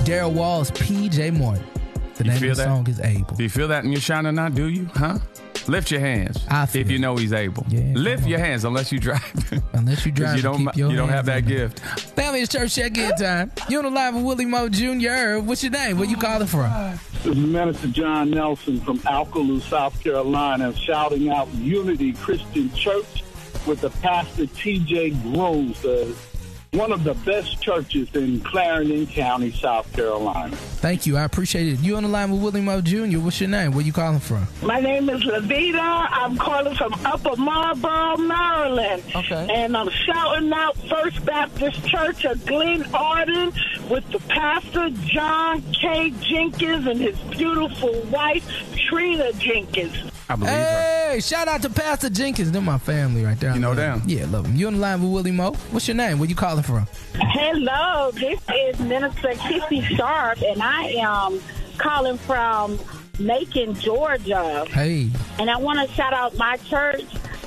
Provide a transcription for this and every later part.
Daryl Walls, PJ Morton. The name of the song is Able. Do you feel that in your shine or not? Do you? Huh? Lift your hands if you know he's able. Yeah, lift your hands unless you drive. Unless you drive, you don't have that gift. Family, it's church check-in time. You on the line with Willie Moe Jr. What's your name? Where you calling from? This is Minister John Nelson from Alkaloo, South Carolina, shouting out Unity Christian Church with the pastor T.J. Grooms, one of the best churches in Clarendon County, South Carolina. Thank you. I appreciate it. You on the line with Willie Moe Jr. What's your name? Where you calling from? My name is Levita. I'm calling from Upper Marlboro, Maryland. Okay. And I'm shouting out First Baptist Church of Glen Arden with the pastor John K. Jenkins and his beautiful wife, Trina Jenkins. I believe Hey, shout out to Pastor Jenkins. They're my family right there. You know them? Yeah, love them. You on the line with Willie Moe? What's your name? Where you calling from? Hello, this is Minister Kissy Sharp, and I am calling from Macon, Georgia. Hey. And I want to shout out my church,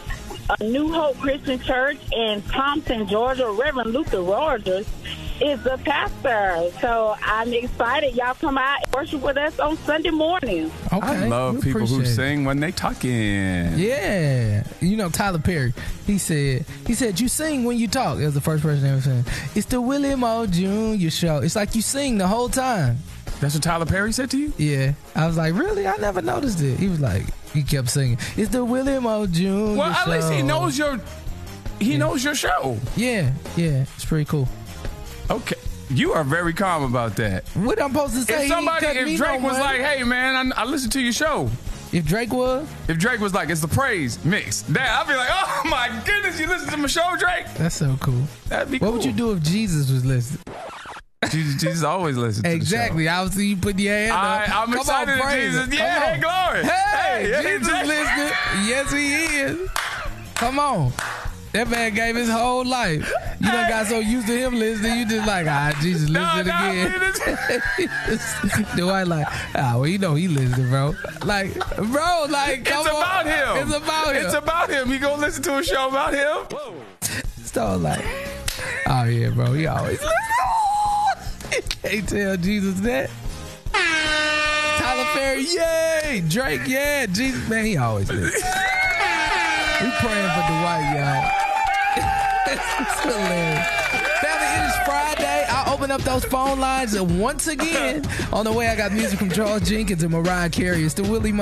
New Hope Christian Church in Thompson, Georgia. Reverend Luther Rogers is the pastor. So I'm excited. Y'all come out and worship with us on Sunday morning. Okay. I love people who sing when they talking. Yeah. You know, Tyler Perry, he said, you sing when you talk. It was the first person ever said, it's the Willie Moe Jr. show. It's like you sing the whole time. That's what Tyler Perry said to you? Yeah. I was like, really? I never noticed it. He was like, he kept singing, it's the Willie Moe Jr. Well, at show. least he knows your show. Yeah. It's pretty cool. Okay. You are very calm about that. What I'm supposed to say? If Drake was like, hey, man, I listened to your show. If Drake was? If Drake was like, it's the praise mix. I'd be like, oh, my goodness, you listen to my show, Drake? That's so cool. That'd be cool. What would you do if Jesus was listening? Jesus always listens to exactly. the show. Obviously, you put your hand up. I'm Come excited on, to Jesus. Yeah, hey, glory. Hey, Jesus listening. Yes, he is. Come on. That man gave his whole life. You done got so used to him listening, you just like, Jesus listening again. Do I like, well, you know he listening, bro. Like, bro, like, come it's on. About him. It's about him. It's about him. You gonna listen to a show about him? Whoa. So like, oh yeah, bro, he always listens. You can't tell Jesus that. Tyler Perry, yay. Drake, yeah. Jesus, man, he always listens. We praying for Dwight, y'all. It's hilarious. Family, it is Friday. I open up those phone lines once again. On the way, I got music from Charles Jenkins and Mariah Carey. It's the Willie Moe